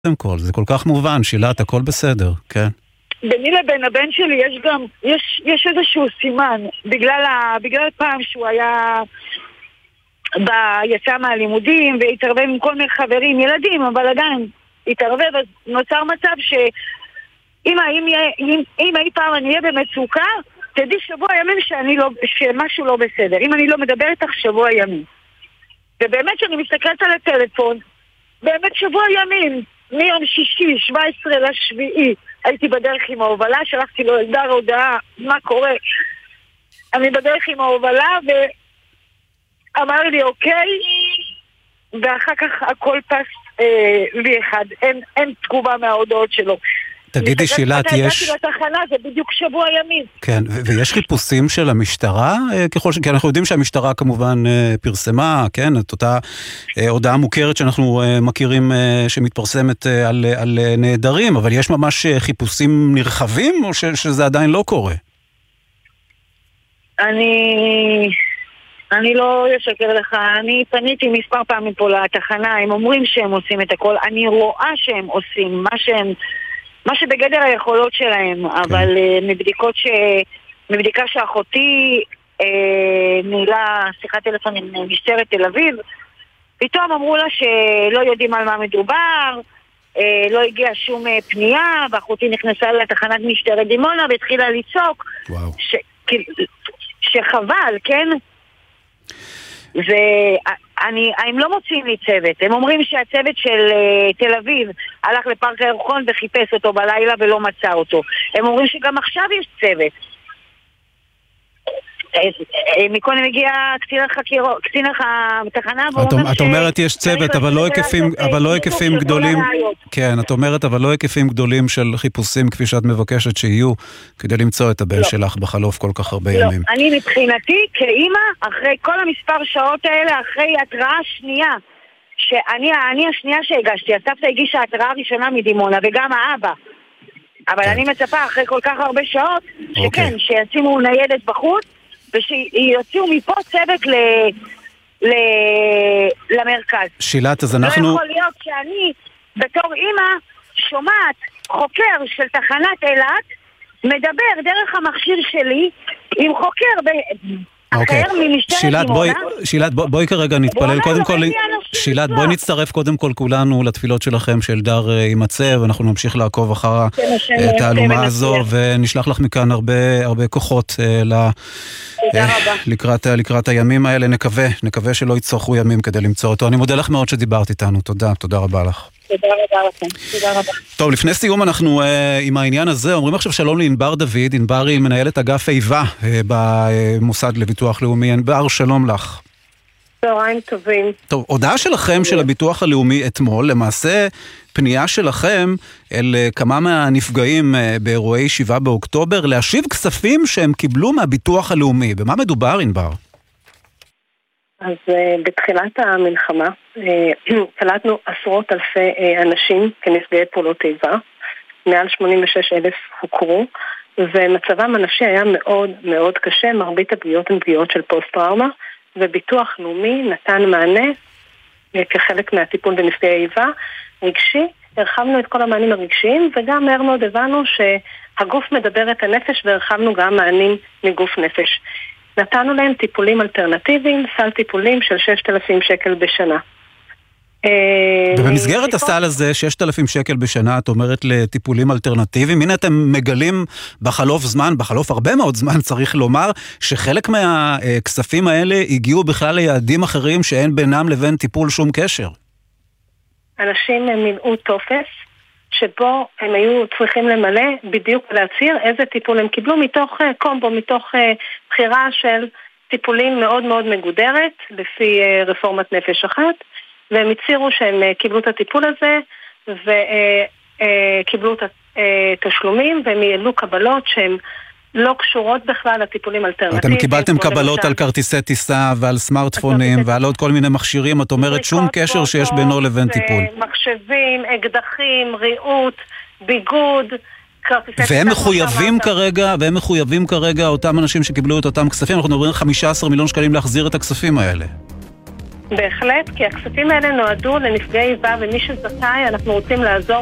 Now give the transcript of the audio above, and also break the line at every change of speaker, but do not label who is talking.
קודם כל, זה כל כך מובן, שילת, הכל בסדר, כן.
ביני לבין הבן שלי יש איזשהו סימן, בגלל פעם שהוא יצא מהלימודים והתערבב עם כל מיני חברים, ילדים, אבל עדיין התערבב, אז נוצר מצב שאם אי פעם אני אהיה במצוקה, תדעי שבוע ימים שמשהו לא בסדר. אם אני לא מדברת איתך שבוע ימים. ובאמת שאני מסתכלת על הטלפון, באמת שבוע ימים, מיום שישי, 17/7, הייתי בדרך עם ההובלה, שלחתי לו אלדר הודעה, מה קורה? אני בדרך עם ההובלה, ואמר לי אוקיי, ואחר כך הכל פס V1, אין תגובה מההודעות שלו.
תגידי שילת, יש...
הגעתי לתחנה, זה בדיוק שבוע ימים.
כן, ויש חיפושים של המשטרה, כי אנחנו יודעים שהמשטרה כמובן פרסמה, כן, את אותה הודעה מוכרת שאנחנו מכירים שמתפרסמת על נעדרים, אבל יש ממש חיפושים נרחבים, או שזה עדיין לא קורה?
אני לא אשקר לך, אני פניתי מספר פעמים פה לתחנה, הם אומרים שהם עושים את הכל, אני רואה שהם עושים מה שבגדר היכולות שלהם, אבל מבדיקה שאחותי ניהלה שיחת טלפון עם משטרת תל אביב, פתאום אמרו לה שלא יודעים על מה מדובר, לא הגיע שום פנייה, ואחותי נכנסה לתחנת משטרת דימונה והתחילה לצעוק, שחבל, כן? הם לא מוצאים לי צוות, הם אומרים שהצוות של תל אביב הלך לפארק הירקון וחיפש אותו בלילה ולא מצא אותו. הם אומרים שגם עכשיו יש צוות. מקודם הגיע קצין התחנה,
את אומרת יש צוות, אבל לא היקפים גדולים. כן, את אומרת, אבל לא היקפים גדולים של חיפושים כפי שאת מבקשת שיהיו, כדי למצוא את הבן שלך בחלוף כל כך הרבה ימים.
אני מבחינתי כאימא, אחרי כל המספר שעות האלה, אחרי התראה שנייה, שאני השנייה שהגשתי, הסבתא הגישה התראה ראשונה מדימונה, וגם האבא. אבל אני מצפה אחרי כל כך הרבה שעות, שכן, שישימו ניידת בחוץ, ושיוציאו מפה צוות למרכז.
שילת, אז אנחנו...
לא יכול להיות שאני, בתור אימא, שומעת חוקר של תחנת אילת, מדבר דרך המכשיר שלי עם חוקר אחר ממשטרת דימונה.
שילת, בואי כרגע נתפלל קודם כל... שילת, בואי נצטרף קודם כל כולנו לתפילות שלכם שאלדר יימצא, ואנחנו נמשיך לעקוב אחר התעלומה הזו, ונשלח לך מכאן הרבה כוחות לקראת הימים האלה. נקווה שלא יצטרכו ימים כדי למצוא אותו. אני מודה לך מאוד שדיברת איתנו. תודה רבה לך.
תודה רבה לכם. תודה רבה.
טוב, לפני סיום אנחנו עם העניין הזה, אומרים עכשיו שלום לענבר דוד. ענבר היא מנהלת אגף איבה במוסד לביטוח לאומי. ענבר, שלום לך.
צהריים טובים.
טוב, הודעה שלכם של הביטוח הלאומי אתמול, למעשה פנייה שלכם אל כמה מהנפגעים באירועי 7 באוקטובר, להשיב כספים שהם קיבלו מהביטוח הלאומי. במה מדובר, ענבר?
אז בתחילת המלחמה קלטנו עשרות אלפי אנשים כנפגעי פעולות איבה, מעל 86,000 הוכרו, ומצבם הנפשי היה מאוד מאוד קשה, מרבית הפגיעות הן פגיעות של פוסט-טראומה, וביטוח לאומי נתן מענה כחלק מהטיפול בנפגעי איבה רגשי. הרחבנו את כל המענים הרגשיים, וגם מהר מאוד הבנו שהגוף מדבר את הנפש, והרחבנו גם מענים מגוף נפש. נתנו להם טיפולים אלטרנטיביים, סל טיפולים של 6,000 שקל בשנה.
ובמסגרת הסל הזה, 6,000 שקל בשנה, את אומרת לטיפולים אלטרנטיביים, הנה אתם מגלים בחלוף הרבה מאוד זמן, צריך לומר, שחלק מהכספים האלה הגיעו בכלל ליעדים אחרים שאין בינם לבין טיפול שום קשר.
אנשים מילאו טופס, שבו הם היו צריכים למלא בדיוק להצהיר איזה טיפול הם קיבלו מתוך קומבו, מתוך בחירה של טיפולים מאוד מאוד מגודרת, לפי רפורמת נפש אחת, והם הצהירו שהם קיבלו את הטיפול הזה, וקיבלו את התשלומים, והם העלו קבלות שהן לא קשורות בכלל לטיפולים אלטרנטיביים.
אתם קיבלתם קבלות על כרטיסי טיסה ועל סמארטפונים ועל עוד כל מיני מכשירים, את אומרת שום קשר שיש בינו לבין טיפול.
מחשבים, אקדחים, ריהוט, ביגוד,
והם מחויבים כרגע אותם אנשים שקיבלו את אותם כספים, אנחנו מדברים 15 מיליון שקלים להחזיר את הכספים האלה.
בהחלט, כי הכספים האלה נועדו לנפגעי איבה, ומי שזכאי אנחנו רוצים לעזור